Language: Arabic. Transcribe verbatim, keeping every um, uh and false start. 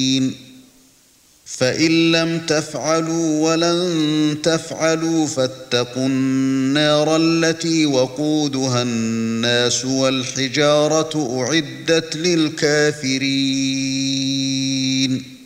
الكافرين فإن لم تفعلوا ولن تفعلوا فاتقوا النار التي وقودها الناس والحجارة أعدت للكافرين